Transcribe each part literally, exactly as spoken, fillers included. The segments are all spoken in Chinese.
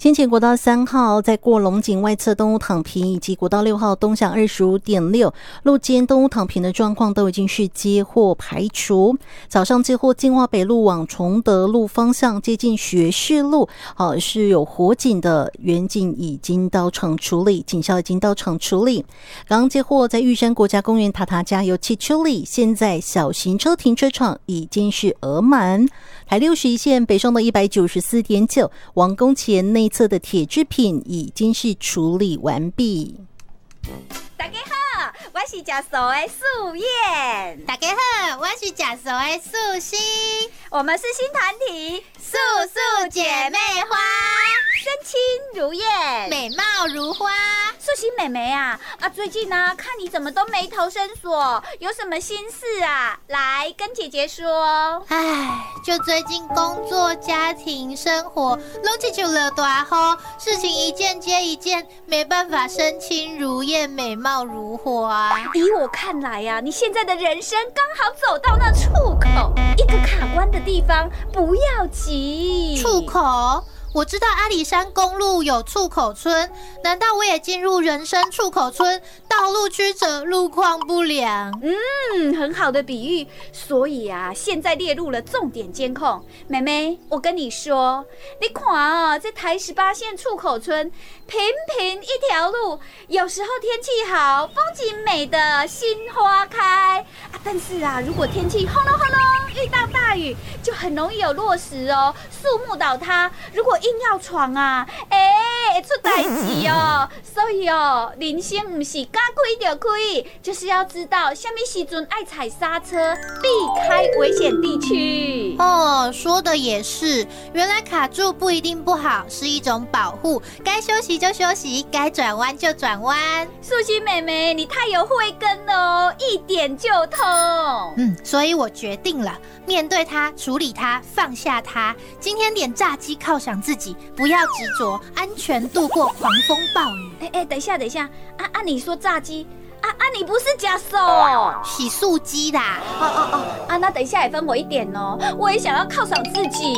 先前国道三号在过龙井外侧东吴躺平，以及国道六号东向 二十五点六 路肩东吴躺平的状况都已经是接获排除。早上接获金华北路往崇德路方向接近学士路，好是有火警的，员警已经到场处理，警校已经到场处理。刚刚接获在玉山国家公园塔塔加油器处理，现在小型车停车场已经是额满。台六十一线北上的 一百九十四点九 王宫前内侧的铁制品已经是处理完毕。 大家好，我是吃素的素燕。 大家好，我是吃素的素心。 我们是新团体素素姐妹花， 身轻如燕， 美貌如花。 素心妹妹啊，啊，最近啊，看你怎么都眉头深锁，有什么心事啊？来跟姐姐说。 唉，就最近工作、家庭、生活，拢起就了大雨，事情一件接一件，没办法身轻如燕，美貌如花。 以我看来啊，你现在的人生刚好走到那触口，一个卡关的地方，不要急。 触口？我知道阿里山公路有触口村，难道我也进入人生触口村？道路曲折，路况不良。 嗯，很好的比喻。所以啊，现在列入了重点监控。妹妹，我跟你说，你看啊，在台十八线触口村，平平一条路，有时候天气好，风景美的心花开啊。但是啊，如果天气轰隆轰隆，遇到大雨，就很容易有落石哦，树木倒塌。如果硬要闯啊，哎、欸，会出代志哦。所以哦，人生不是敢开就开，就是要知道什么时阵爱踩刹车，避开危险地区。 哦，说的也是，原来卡住不一定不好，是一种保护。该休息就休息，该转弯就转弯。 素心妹妹，你太有慧根了哦，一点就通。 嗯，所以我决定了，面对它，处理它，放下它。今天点炸鸡犒赏自己，不要执着，安全度过狂风暴雨。 哎哎，等一下等一下，啊啊，你说炸鸡？啊啊，你不是假手， 洗素鸡啦。 哦哦哦，啊，那等一下也分我一点哦，我也想要犒赏自己。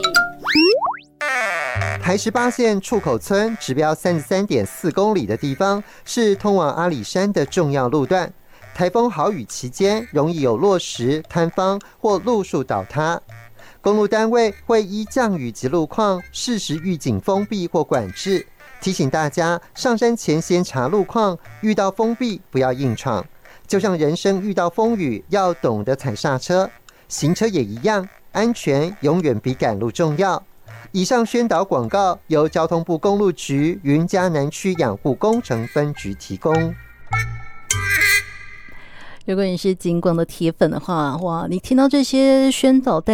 台十八线触口村指标三十三点四公里的地方，是通往阿里山的重要路段。台风豪雨期间，容易有落石、坍方或路树倒塌。公路单位会依降雨及路况，适时预警封闭或管制。提醒大家上山前先查路况，遇到封闭不要硬闯。就像人生遇到风雨，要懂得踩刹车。行车也一样，安全永远比赶路重要。以上宣导广告由交通部公路局云嘉南区养护工程分局提供。 如果你是警广的铁粉的话，哇，你听到这些宣导带